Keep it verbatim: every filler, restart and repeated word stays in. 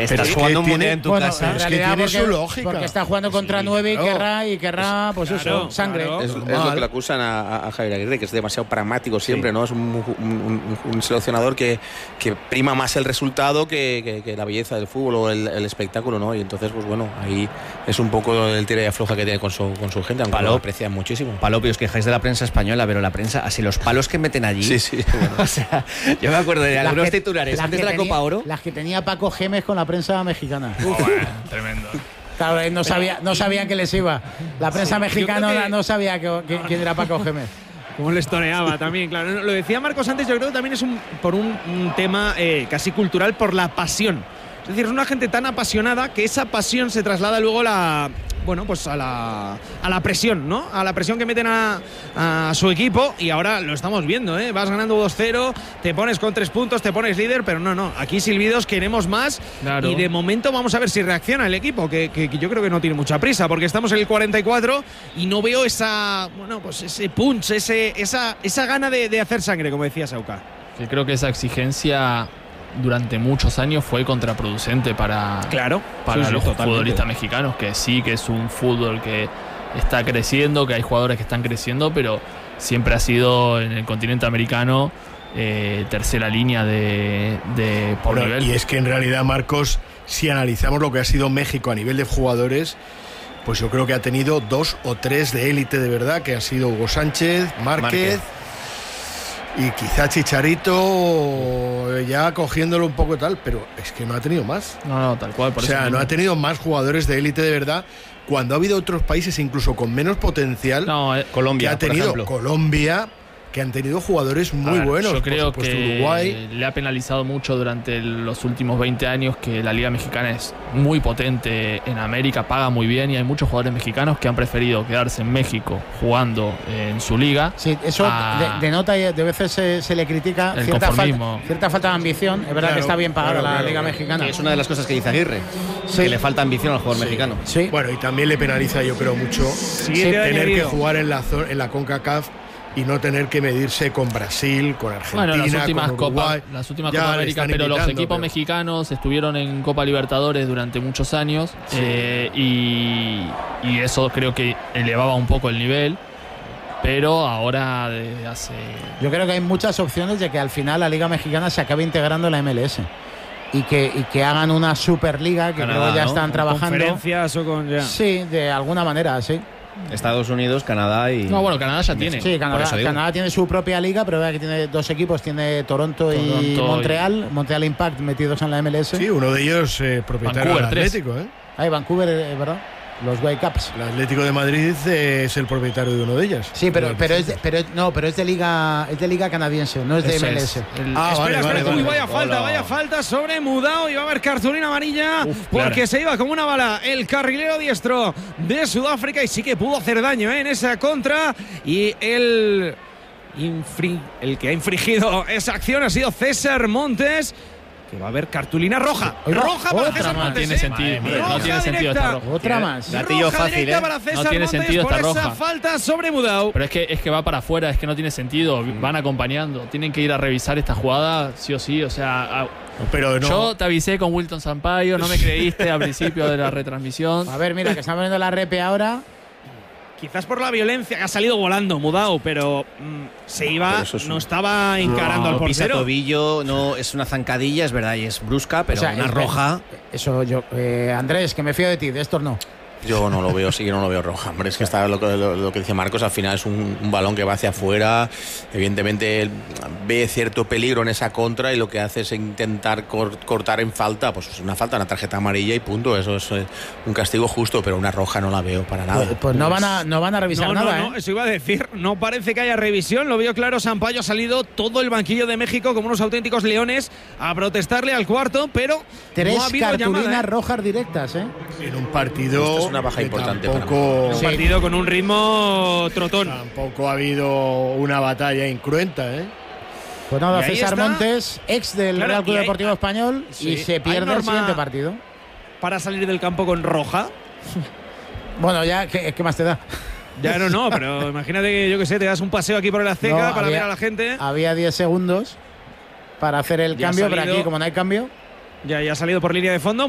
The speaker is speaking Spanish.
Estás es jugando tiene, muy bien en tu bueno, casa. en Es que realidad tiene porque, su lógica. porque está jugando contra Sí, nueve claro. y querrá, y querrá pues Claro, eso, sangre. claro. Es, es lo que le acusan a, a Javier Aguirre, que es demasiado pragmático siempre, Sí. ¿no? Es un, un, un, un seleccionador que, que prima más el resultado que, que, que la belleza del fútbol o el, el espectáculo, ¿no? Y entonces, pues bueno, ahí es un poco el tira y afloja que tiene con su, con su gente, aunque Palop. lo aprecian muchísimo. Palopi, os quejáis de la prensa española, pero la prensa, así los palos que meten allí. Sí, sí. Bueno. O sea, yo me acuerdo de Las algunos que- titulares las antes que de la tenía- Copa Oro. Las que tenía Paco Gémez con la prensa mexicana. Oh, bueno, tremendo. Claro, él no sabía, no sabían que les iba. La prensa Sí, mexicana yo creo que- no sabía que, que- quién era Paco Gémez. Cómo les toreaba también, claro. No, lo decía Marcos antes, yo creo que también es un, por un, un tema eh, casi cultural, por la pasión. Es decir, es una gente tan apasionada que esa pasión se traslada luego a la, bueno, pues a la, a la presión, ¿no? A la presión que meten a, a su equipo, y ahora lo estamos viendo, ¿eh? Vas ganando dos cero, te pones con tres puntos, te pones líder, pero no, no. Aquí silbidos queremos más, Claro. y de momento vamos a ver si reacciona el equipo, que, que, que yo creo que no tiene mucha prisa, porque estamos en el cuarenta y cuatro y no veo esa, bueno, pues ese punch, ese, esa, esa gana de, de hacer sangre, como decía Sauca. Que creo que esa exigencia durante muchos años fue contraproducente para, Claro, para sí, sí, los totalmente. futbolistas mexicanos, que sí que es un fútbol que está creciendo, que hay jugadores que están creciendo, pero siempre ha sido en el continente americano eh, tercera línea de, de por Bueno, nivel. y es que en realidad, Marcos, si analizamos lo que ha sido México a nivel de jugadores, pues yo creo que ha tenido dos o tres de élite de verdad, que ha sido Hugo Sánchez, Márquez, Márquez. y quizá Chicharito ya cogiéndolo un poco tal, pero es que no ha tenido más. No, no, tal cual. Por O sea, eso no mismo. ha tenido más jugadores de élite de verdad, cuando ha habido otros países incluso con menos potencial No, eh, que Colombia, ha por tenido ejemplo. Colombia, que han tenido jugadores muy a ver, buenos. Yo creo por supuesto, que Uruguay. le ha penalizado mucho durante los últimos veinte años que la Liga Mexicana es muy potente en América, paga muy bien y hay muchos jugadores mexicanos que han preferido quedarse en México jugando en su liga. Sí, eso Ah. de- denota y de veces se, se le critica El cierta conformismo. falta, cierta falta de ambición. Es verdad Claro, que está bien pagada claro, la claro, Liga claro. Mexicana. Que es una de las cosas que dice Aguirre, Sí. que le falta ambición al jugador mexicano. Sí. Bueno, y también le penaliza, yo creo, mucho Siguiente tener que añadido. jugar en la, zo- en la CONCACAF y no tener que medirse con Brasil, con Argentina, Bueno, las últimas con Uruguay. Copas, las últimas Ya Copa le América, están pero los invitando, equipos pero- mexicanos estuvieron en Copa Libertadores durante muchos años eh, y, y eso creo que elevaba un poco el nivel, pero ahora desde hace Yo creo que hay muchas opciones de que al final la Liga Mexicana se acabe integrando en la M L S y que, y que hagan una Superliga que Canadá, creo que ya ¿no? están Con trabajando. conferencias o con ya. Sí, de alguna manera, sí. Estados Unidos, Canadá y... no, bueno, Canadá ya tiene. Sí, Canadá, eso digo. Canadá tiene su propia liga, pero vea que tiene dos equipos, tiene Toronto, y Toronto Montreal, Montreal Impact metidos en la M L S. Sí, uno de ellos eh, propietario Vancouver, del tres. Atlético, ¿eh? Ahí Vancouver, eh, ¿verdad? Los Whitecaps. El Atlético de Madrid eh, es el propietario de uno de ellas. Sí, pero, De- pero es de, pero es- no, pero es de liga, es de liga canadiense, no es de Eso M L es. S. El- Ah, espera, vale, espera, vale, uy, vale. vaya falta, Hola. vaya falta sobre Mudao y va a haber cartulina amarilla porque claro. se iba como una bala el carrilero diestro de Sudáfrica y sí que pudo hacer daño ¿eh? en esa contra y el, infri- el que ha infringido esa acción ha sido César Montes, que va a haber cartulina roja. Oiga, Roja para otra César más. no Montes. tiene ¿eh? sentido, Roja no tiene sentido esta directa. roja. Otra más. Gatillo Roja fácil, directa ¿eh? para César No tiene Montes sentido por esta esa roja. falta sobre Mudao. Pero es que, es que va para afuera, es que no tiene sentido. Van acompañando, tienen que ir a revisar esta jugada, sí o sí. O sea, a- Pero no. yo te avisé con Wilton Sampaio, no me creíste al principio de la retransmisión. A ver, mira, que están poniendo la repe ahora. Quizás por la violencia que ha salido volando Mudao, pero mm, se iba, Pero eso es no un- estaba encarando No, al pisa portero. tobillo, no es una zancadilla, es verdad, y es brusca, pero O sea, una es- roja. Eso yo. Eh, Andrés, que me fío de ti, de estos no. Yo no lo veo, sí que no lo veo roja. Hombre, es que está lo que, lo, lo que dice Marcos, al final es un, un balón que va hacia afuera. Evidentemente él ve cierto peligro en esa contra y lo que hace es intentar cor, cortar en falta. Pues es una falta, una tarjeta amarilla y punto. Eso es eh, un castigo justo, pero una roja no la veo para nada. Pues, pues no van a, no van a revisar No, nada, no, no, ¿eh? eso iba a decir. No parece que haya revisión. Lo vio claro Sampaio. Ha salido todo el banquillo de México como unos auténticos leones a protestarle al cuarto, pero Tres no ha habido cartulinas llamada, ¿eh? rojas directas, ¿eh? En un partido. Esto es una baja que importante para Tampoco, Un partido con un ritmo trotón. tampoco ha habido una batalla incruenta, ¿eh? Pues nada, Y ahí César está. Montes, ex del Claro, Real Club y hay- Deportivo Español, Sí. y se Hay pierde el norma- siguiente partido. Para salir del campo con roja. Bueno, ya, ¿qué, qué más te da? Ya no, no, pero imagínate que yo que sé, te das un paseo aquí por el Azteca No, para había- ver a la gente. Había diez segundos para hacer el Ya ha cambio, pero salido- aquí, como no hay cambio. Ya, ya ha salido por línea de fondo.